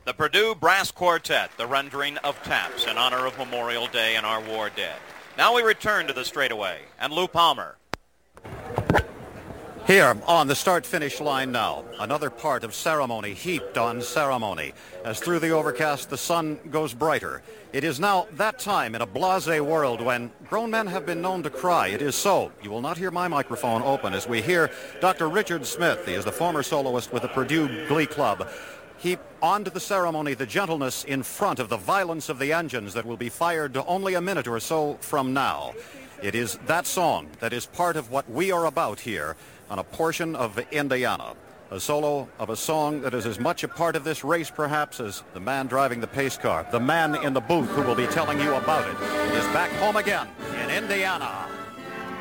The Purdue Brass Quartet, the rendering of Taps in honor of Memorial Day and our war dead. Now we return to the straightaway, and Lou Palmer. Here on the start-finish line now, another part of ceremony heaped on ceremony. As through the overcast the sun goes brighter. It is now that time in a blasé world when grown men have been known to cry. It is so. You will not hear my microphone open as we hear Dr. Richard Smith. He is the former soloist with the Purdue Glee Club. Heap onto the ceremony the gentleness in front of the violence of the engines that will be fired only a minute or so from now. It is that song that is part of what we are about here on a portion of Indiana. A solo of a song that is as much a part of this race perhaps as the man driving the pace car. The man in the booth who will be telling you about it is back home again in Indiana.